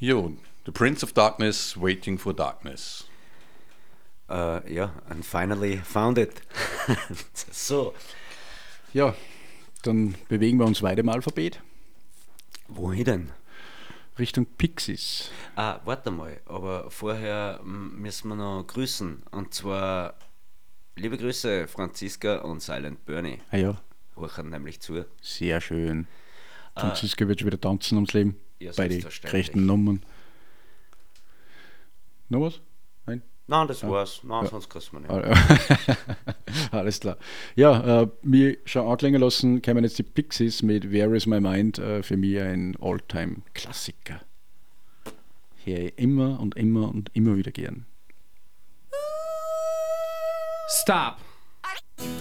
Jo, The Prince of Darkness, Waiting for Darkness. Ja, and finally found it. So, Ja, dann bewegen wir uns weiter im Alphabet wohin denn? Richtung Pixies. Warte mal, aber vorher müssen wir noch grüßen. Und zwar, liebe Grüße, Franziska und Silent Bernie. Ah ja, Horchen nämlich zu. sehr schön. Franziska wird schon wieder tanzen ums Leben. Ja, Bei den selbstverständlich. gerechten Nummern. Noch was? Nein? Nein, das war's. Nein, sonst kriegst du nicht. Alles klar. Ja, mir schon anklingen lassen, kämen jetzt die Pixies mit Where is My Mind, für mich ein All-Time-Klassiker. Hier immer und immer und immer wieder gern. Stop.